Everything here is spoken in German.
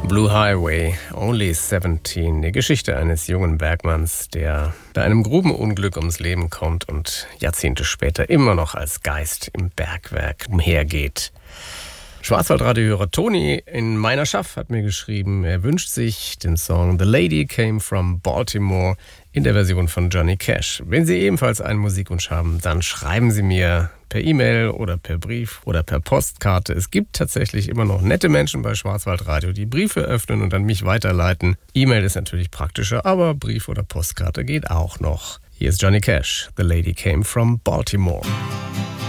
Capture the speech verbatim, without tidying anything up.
Blue Highway, Only seventeen. Die Geschichte eines jungen Bergmanns, der bei einem Grubenunglück ums Leben kommt und Jahrzehnte später immer noch als Geist im Bergwerk umhergeht. Schwarzwaldradio-Hörer Toni in meiner Schaff hat mir geschrieben, er wünscht sich den Song The Lady Came from Baltimore in der Version von Johnny Cash. Wenn Sie ebenfalls einen Musikwunsch haben, dann schreiben Sie mir per E-Mail oder per Brief oder per Postkarte. Es gibt tatsächlich immer noch nette Menschen bei Schwarzwaldradio, die Briefe öffnen und an mich weiterleiten. E-Mail ist natürlich praktischer, aber Brief oder Postkarte geht auch noch. Hier ist Johnny Cash, The Lady Came from Baltimore.